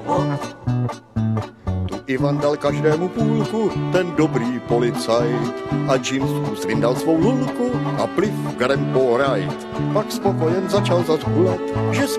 Tu Ivan dal každému půlku, ten dobrý policajt. A Jimsku vyndal svou lulku a pliv Grandpa Wright. Pak spokojen začal zas hulat, že